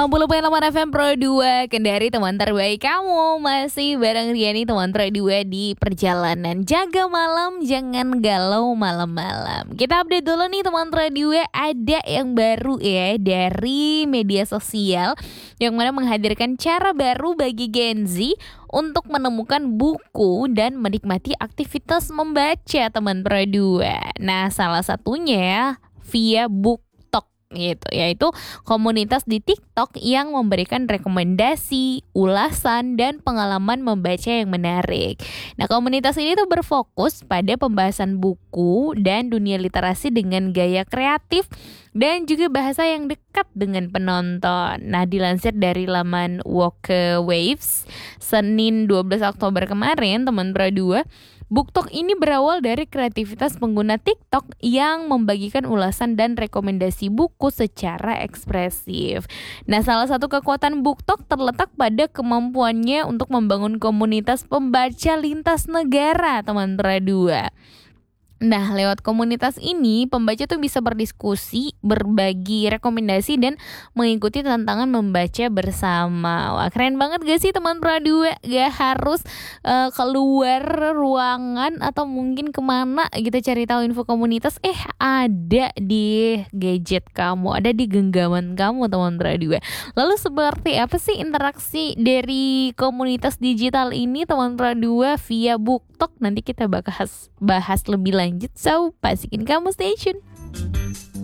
60.8 FM Pro 2 Kendari, teman terbaik kamu. Masih bareng Riani, teman Pro 2 di perjalanan. Jaga malam, jangan galau malam-malam. Kita update dulu nih teman Pro 2. Ada yang baru ya dari media sosial, yang mana menghadirkan cara baru bagi Gen Z untuk menemukan buku dan menikmati aktivitas membaca teman Pro 2. Nah, salah satunya via BookTok gitu, yaitu komunitas di TikTok yang memberikan rekomendasi, ulasan, dan pengalaman membaca yang menarik. Nah, komunitas ini tuh berfokus pada pembahasan buku dan dunia literasi dengan gaya kreatif dan juga bahasa yang dekat dengan penonton. Nah, dilansir dari laman Woke Waves Senin 12 Oktober kemarin, teman Pro 2, BookTok ini berawal dari kreativitas pengguna TikTok yang membagikan ulasan dan rekomendasi buku secara ekspresif. Nah, salah satu kekuatan BookTok terletak pada kemampuannya untuk membangun komunitas pembaca lintas negara, teman Pro 2. Nah, lewat komunitas ini, pembaca tuh bisa berdiskusi, berbagi rekomendasi, dan mengikuti tantangan membaca bersama. Wah, keren banget gak sih teman Pro 2? Gak harus keluar ruangan atau mungkin kemana gitu cari tahu info komunitas. Ada di gadget kamu, ada di genggaman kamu teman Pro 2. Lalu seperti apa sih interaksi dari komunitas digital ini teman Pro 2 via BookTok? Nanti kita bahas lebih lanjut. So, pastikan kamu stay tune.